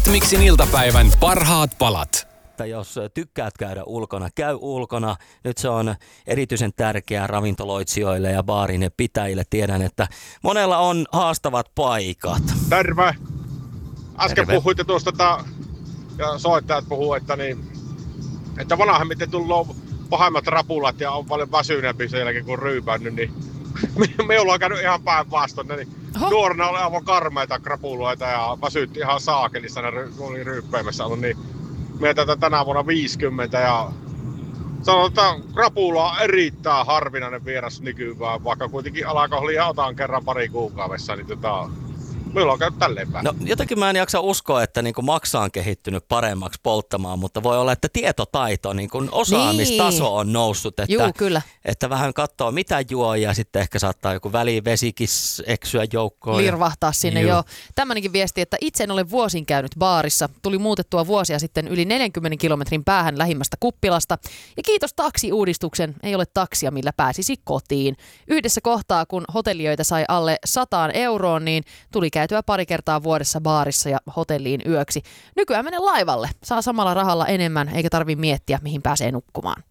Hitmixin iltapäivän parhaat palat. Jos tykkäät käydä ulkona, käy ulkona. Nyt se on erityisen tärkeää ravintoloitsijoille ja baarin pitäjille. Tiedän, että monella on haastavat paikat. Terve! Äsken Terve. puhuitte tuosta, ja soittajat puhuu, että vanhemmiten tullut pahemmat rapulat ja on paljon väsyneempi sen jälkeen kun ryypännyt, niin me ollaan käynyt ihan päinvastoin. Niin nuorena oli aivan karmeita krapuloita ja väsytti ihan saakelissa, kun oli ryyppäämässä ollut, niin meitä tänä vuonna 50 ja sanotaan, että krapula on erittäin harvinainen vieras nykyään, vaikka kuitenkin alkoholia otan kerran pari kuukaudessa, niin meillä on käynyt tälleen päin. No jotenkin mä en jaksa uskoa, että niin kuin maksa on kehittynyt paremmaksi polttamaan, mutta voi olla, että tietotaito, niin kuin osaamistaso on noussut. Että, Juu, kyllä. että vähän katsoo mitä juo ja sitten ehkä saattaa joku välivesikin eksyä joukkoon. Lirvahtaa sinne, joo. Tämmöinenkin viesti, että itse en ole vuosin käynyt baarissa. Tuli muutettua vuosia sitten yli 40 kilometrin päähän lähimmästä kuppilasta. Ja kiitos taksiuudistuksen, ei ole taksia, millä pääsisi kotiin. Yhdessä kohtaa, kun hotellijoita sai alle 100 euroon, niin tuli käytyä pari kertaa vuodessa baarissa ja hotelliin yöksi. Nykyään mene laivalle. Saa samalla rahalla enemmän, eikä tarvitse miettiä, mihin pääsee nukkumaan.